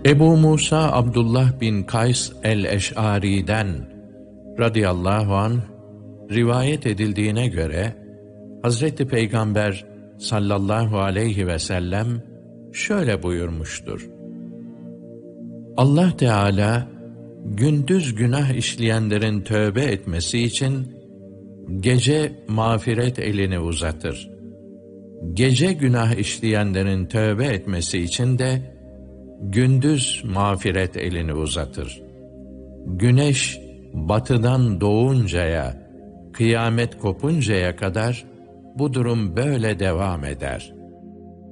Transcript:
Ebu Musa Abdullah bin Kays el-Eş'ari'den radıyallahu anh rivayet edildiğine göre Hazreti Peygamber sallallahu aleyhi ve sellem şöyle buyurmuştur: Allah Teala gündüz günah işleyenlerin tövbe etmesi için gece mağfiret elini uzatır. Gece günah işleyenlerin tövbe etmesi için de gündüz mağfiret elini uzatır. Güneş batıdan doğuncaya, kıyamet kopuncaya kadar bu durum böyle devam eder.